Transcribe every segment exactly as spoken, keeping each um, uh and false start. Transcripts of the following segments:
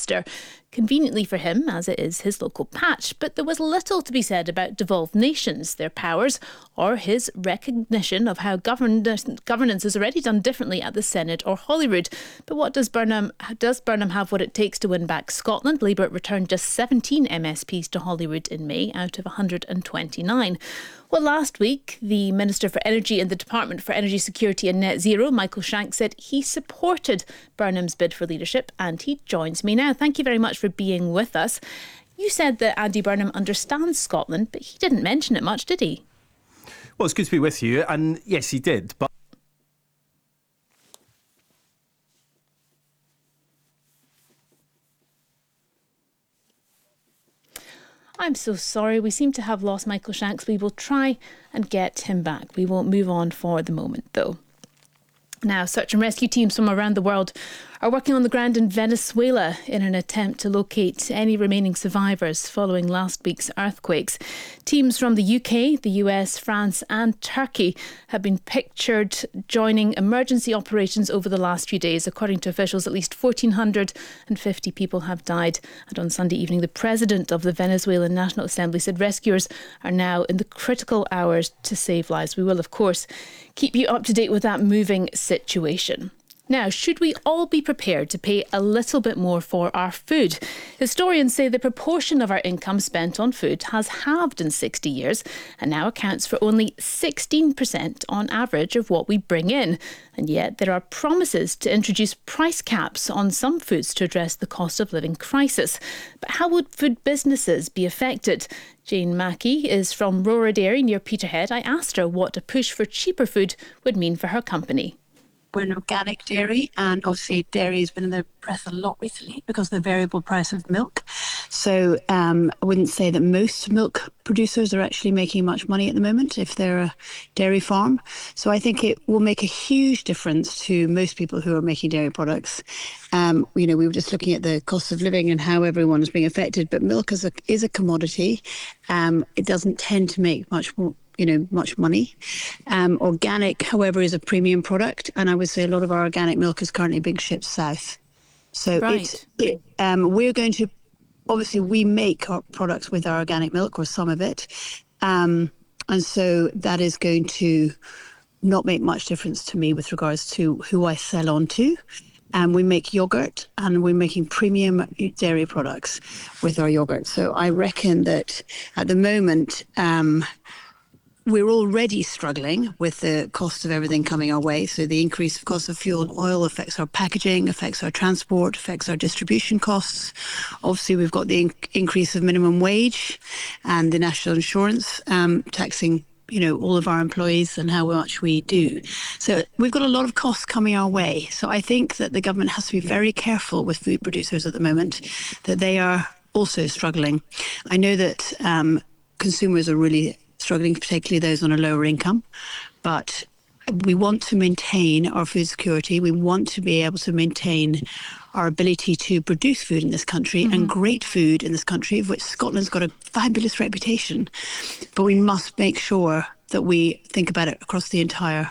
Leinster. Conveniently for him, as it is his local patch, but there was little to be said about devolved nations, their powers, or his recognition of how governance, governance is already done differently at the Senate or Holyrood. But what does Burnham, does Burnham have what it takes to win back Scotland? Labour returned just seventeen M S Ps to Holyrood in May out of one hundred twenty-nine. Well, last week, the Minister for Energy in the Department for Energy Security and Net Zero, Michael Shanks, said he supported Burnham's bid for leadership, and he joins me now. Thank you very much for being with us. You said that Andy Burnham understands Scotland, but he didn't mention it much, did he? Well, it's good to be with you, and yes, he did, but I'm so sorry. We seem to have lost Michael Shanks. We will try and get him back. We will move on for the moment, though. Now, search and rescue teams from around the world are working on the ground in Venezuela in an attempt to locate any remaining survivors following last week's earthquakes. Teams from the U K, the U S, France and Turkey have been pictured joining emergency operations over the last few days. According to officials, at least one thousand four hundred fifty people have died. And on Sunday evening, the president of the Venezuelan National Assembly said rescuers are now in the critical hours to save lives. We will, of course, keep you up to date with that moving situation. Now, should we all be prepared to pay a little bit more for our food? Historians say the proportion of our income spent on food has halved in sixty years and now accounts for only sixteen percent on average of what we bring in. And yet there are promises to introduce price caps on some foods to address the cost of living crisis. But how would food businesses be affected? Jane Mackey is from Rora Dairy near Peterhead. I asked her what a push for cheaper food would mean for her company. We're an organic dairy, and obviously dairy has been in the press a lot recently because of the variable price of milk. So um, I wouldn't say that most milk producers are actually making much money at the moment if they're a dairy farm. So I think it will make a huge difference to most people who are making dairy products. Um, you know, we were just looking at the cost of living and how everyone is being affected, but milk is a, is a commodity. Um, it doesn't tend to make much more you know, much money. Um, organic, however, is a premium product. And I would say a lot of our organic milk is currently being shipped south. So right. it's, it, um, we're going to, obviously we make our products with our organic milk or some of it. Um, and so that is going to not make much difference to me with regards to who I sell on to. And we make yogurt and we're making premium dairy products with our yogurt. So I reckon that at the moment, um, we're already struggling with the cost of everything coming our way. So the increase of cost of fuel and oil affects our packaging, affects our transport, affects our distribution costs. Obviously, we've got the in- increase of minimum wage and the national insurance um, taxing, you know, all of our employees and how much we do. So we've got a lot of costs coming our way. So I think that the government has to be very careful with food producers at the moment, that they are also struggling. I know that um, consumers are really struggling, particularly those on a lower income. But we want to maintain our food security. We want to be able to maintain our ability to produce food in this country mm-hmm. and great food in this country, of which Scotland's got a fabulous reputation. But we must make sure that we think about it across the entire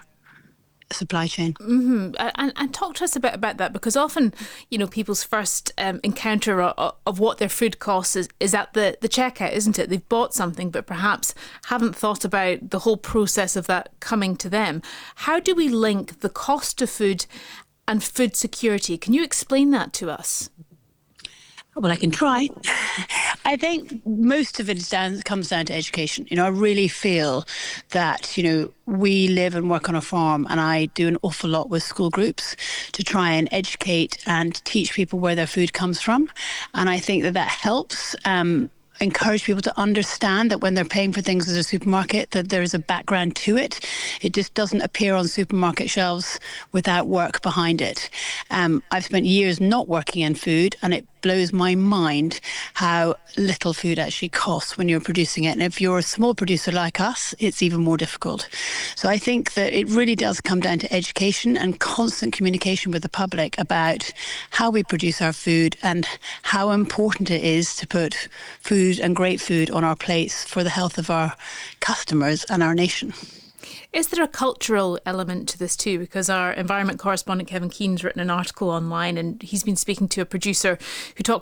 supply chain. Mm-hmm. And, and talk to us a bit about that, because often, you know, people's first um, encounter of, of what their food costs is, is at the, the checkout, isn't it? They've bought something but perhaps haven't thought about the whole process of that coming to them. How do we link the cost of food and food security? Can you explain that to us? Well, I can try. I think most of it is down, comes down to education. You know, I really feel that, you know, we live and work on a farm, and I do an awful lot with school groups to try and educate and teach people where their food comes from. And I think that that helps um, encourage people to understand that when they're paying for things at a supermarket, that there is a background to it. It just doesn't appear on supermarket shelves without work behind it. Um, I've spent years not working in food, and it blows my mind how little food actually costs when you're producing it. And if you're a small producer like us, it's even more difficult. So I think that it really does come down to education and constant communication with the public about how we produce our food and how important it is to put food and great food on our plates for the health of our customers and our nation. Is there a cultural element to this too? Because our environment correspondent Kevin Keen's written an article online, and he's been speaking to a producer who talks